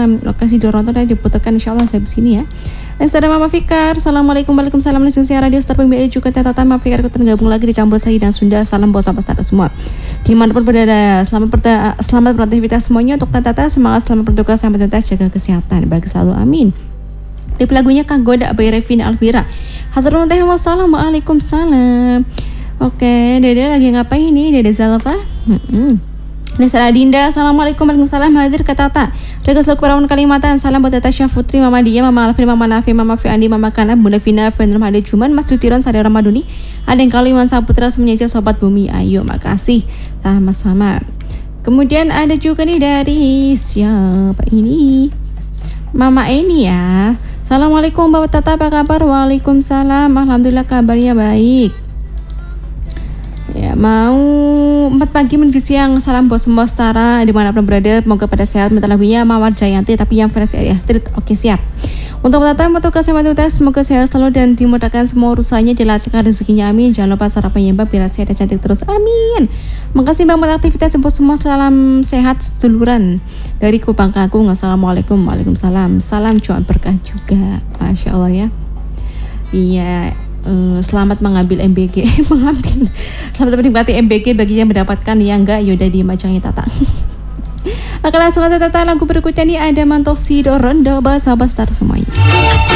lokasi Doronto dan diputarkan insyaallah saya di sini ya. Dan ada Mama Fikar. Assalamualaikum. Waalaikumsalam. Lisensi Radio Star PBI juga Tata Mama Fikar ikut tergabung lagi di Campur Sari dan Sunda. Salam bos apa semua. Dimanapun berada, selamat beraktivitas semuanya. Untuk Tata semangat selamat bertugas sampai tuntas, jaga kesehatan. Baik selalu, amin. Di lagunya Kang Goda by Revina Alvira. Hatur nuhun teh wassalamualaikum salam. Oke, Dede lagi ngapain nih Dede Zalfa? Desa Adinda, Assalamualaikum Waalaikumsalam hadir ke Tata. Rega selaku perawan Kalimantan, salam buat Tata Syafutri, Mama Dia, Mama Alvin, Mama Nafi, Mama Fi Andi, Mama Kana, Bunda Vina, Vendrum Hade Cuman, Mas Jutiron, Sade Ramaduni, Adeng Kaliman Saputra, semuanya aja Sobat Bumi. Ayo, makasih. Sama-sama. Kemudian ada juga nih dari siapa ini? Mama Eni ya. Assalamualaikum Bapak Tata, apa kabar? Waalaikumsalam, alhamdulillah kabarnya baik. Ya, mau 4 pagi menuju siang. Salam buat semua setara dimanapun berada. Semoga pada sehat. Minta lagunya Mawar Jayanti tapi yang versi Area Street. Oke siap. Untuk Tata untuk kesehatan semoga sehat selalu dan dimudahkan semua urusannya, dilancarkan rezekinya, amin. Jangan lupa sarapan yang biar sehat dan cantik terus, amin. Makasih banget aktivitas jemput semua. Salam sehat seduluran dari Kupang Kakung. Assalamualaikum. Waalaikumsalam. Salam cuan berkah juga. Masya Allah ya. Iya. Selamat mengambil MBG. Selamat menikmati MBG bagi yang mendapatkan, yang enggak yaudah di macangnya Tata. Oke langsung aja Tata, lagu berikutnya nih ada Mantosi Dorondo, sahabat star semuanya.